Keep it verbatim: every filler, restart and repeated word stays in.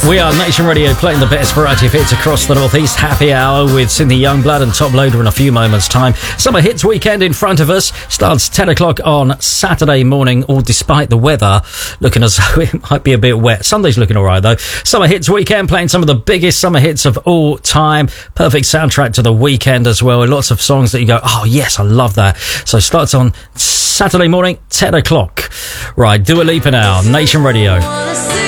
We are Nation Radio, playing the best variety of hits across the Northeast. Happy hour with Cindy Youngblood and Top Loader in a few moments' time. Summer Hits weekend in front of us. Starts ten o'clock on Saturday morning, all despite the weather looking as though it might be a bit wet. Sunday's looking all right, though. Summer Hits weekend, playing some of the biggest summer hits of all time. Perfect soundtrack to the weekend as well. Lots of songs that you go, oh, yes, I love that. So starts on Saturday morning, ten o'clock. Right, Dua Lipa now, Nation Radio.